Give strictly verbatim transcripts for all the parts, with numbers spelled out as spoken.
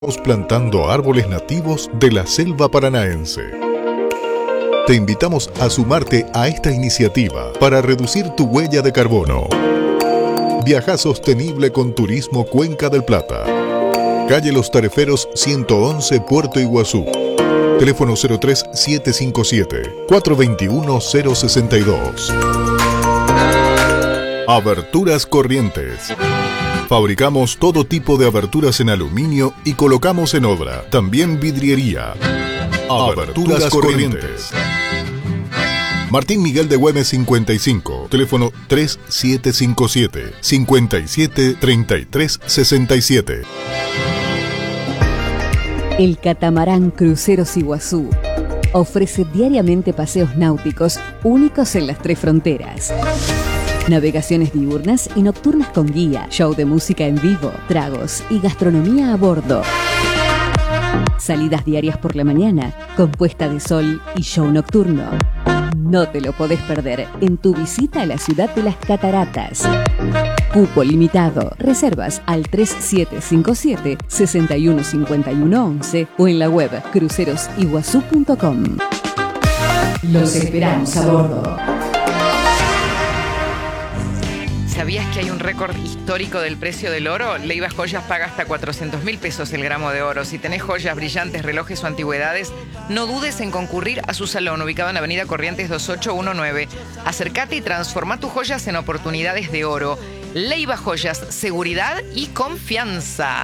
Plantando árboles nativos de la selva paranaense. Te invitamos a sumarte a esta iniciativa para reducir tu huella de carbono. Viaja sostenible con Turismo Cuenca del Plata. Calle Los Tareferos ciento once, Puerto Iguazú. Teléfono cero tres siete cinco siete, cuatro dos uno, cero seis dos. Aberturas Corrientes. Fabricamos todo tipo de aberturas en aluminio y colocamos en obra. También vidriería. Aberturas Corrientes. Martín Miguel de Güemes cincuenta y cinco. Teléfono tres siete cinco siete, cinco siete, tres tres seis siete. El catamarán Cruceros Iguazú ofrece diariamente paseos náuticos únicos en las tres fronteras. Navegaciones diurnas y nocturnas con guía, show de música en vivo, tragos y gastronomía a bordo. Salidas diarias por la mañana, con puesta de sol y show nocturno. No te lo podés perder en tu visita a la ciudad de las Cataratas. Cupo limitado. Reservas al tres siete cinco siete, seis uno cinco uno once o en la web cruceros iguazú punto com. Los esperamos a bordo. ¿Sabías que hay un récord histórico del precio del oro? Leiva Joyas paga hasta cuatrocientos mil pesos el gramo de oro. Si tenés joyas, brillantes, relojes o antigüedades, no dudes en concurrir a su salón, ubicado en Avenida Corrientes dos ocho uno nueve. Acércate y transforma tus joyas en oportunidades de oro. Leiva Joyas, seguridad y confianza.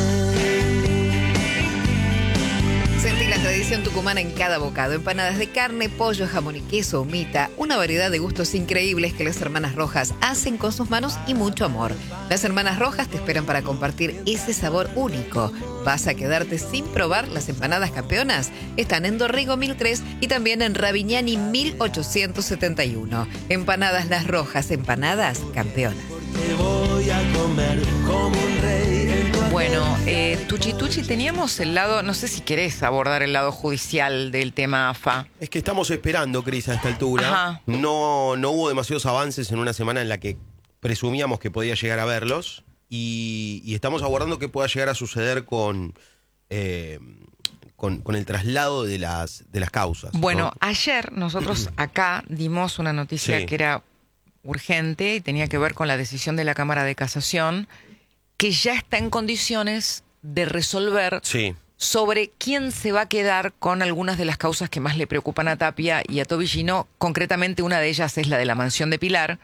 Sentí la tradición tucumana en cada bocado. Empanadas de carne, pollo, jamón y queso, humita. Una variedad de gustos increíbles que las Hermanas Rojas hacen con sus manos y mucho amor. Las Hermanas Rojas te esperan para compartir ese sabor único. ¿Vas a quedarte sin probar las empanadas campeonas? Están en Dorrego mil tres y también en Raviñani mil ochocientos setenta y uno. Empanadas Las Rojas, empanadas campeonas. Te voy a comer como un rey. Bueno, eh, Tuchi Tuchi, teníamos el lado, no sé si querés abordar el lado judicial del tema A F A. Es que estamos esperando, Cris, a esta altura. Ajá. No, no hubo demasiados avances en una semana en la que presumíamos que podía llegar a verlos y, y estamos aguardando qué pueda llegar a suceder con, eh, con, con el traslado de las, de las causas. Bueno, ¿no? ayer nosotros acá dimos una noticia Sí. que era urgente y tenía que ver con la decisión de la Cámara de Casación, que ya está en condiciones de resolver Sí. sobre quién se va a quedar con algunas de las causas que más le preocupan a Tapia y a Tobillino. Concretamente, una de ellas es la de la mansión de Pilar.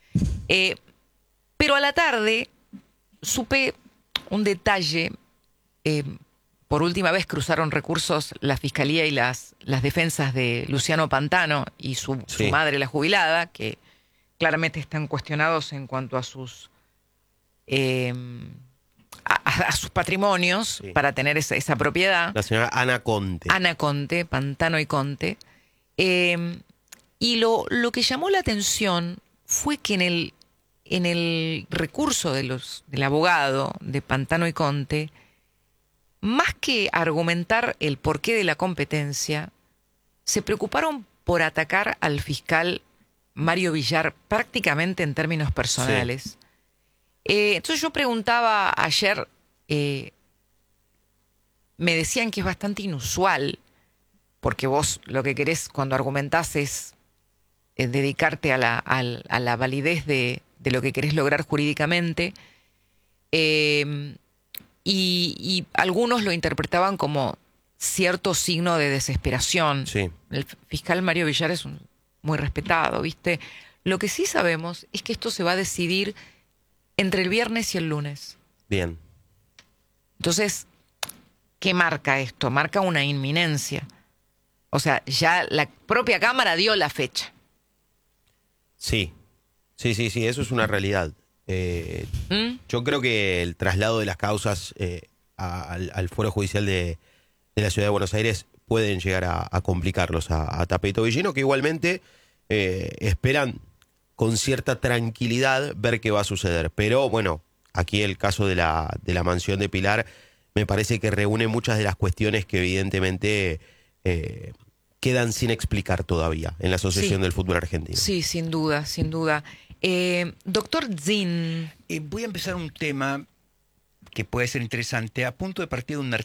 Eh, pero a la tarde supe un detalle. Eh, por última vez cruzaron recursos la Fiscalía y las, las defensas de Luciano Pantano y su, Sí. su madre, la jubilada, que claramente están cuestionados en cuanto a sus... Eh, a, a sus patrimonios, Sí. para tener esa, esa propiedad. La señora Ana Conte. Ana Conte, Pantano y Conte. Eh, y lo, lo que llamó la atención fue que en el, en el recurso de los, del abogado de Pantano y Conte, más que argumentar el porqué de la competencia, se preocuparon por atacar al fiscal Mario Villar prácticamente en términos personales. Sí. Eh, entonces yo preguntaba ayer, eh, me decían que es bastante inusual, porque vos lo que querés cuando argumentás es eh, dedicarte a la, a, a la validez de, de lo que querés lograr jurídicamente, eh, y, y algunos lo interpretaban como cierto signo de desesperación. Sí. El fiscal Mario Villar es un, muy respetado, ¿viste? Lo que sí sabemos es que esto se va a decidir entre el viernes y el lunes. Bien. Entonces, ¿qué marca esto? Marca una inminencia. O sea, ya la propia Cámara dio la fecha. Sí. Sí, sí, sí, eso es una realidad. Eh, ¿Mm? Yo creo que el traslado de las causas eh, a, al, al Foro Judicial de, de la Ciudad de Buenos Aires pueden llegar a, a complicarlos a, a Tapia y Tobillino, que igualmente eh, esperan con cierta tranquilidad ver qué va a suceder. Pero bueno, aquí el caso de la, de la mansión de Pilar me parece que reúne muchas de las cuestiones que evidentemente eh, quedan sin explicar todavía en la Asociación Sí. del Fútbol Argentino. Sí, sin duda, sin duda. Eh, doctor Zin. Eh, voy a empezar un tema que puede ser interesante, a punto de partida de un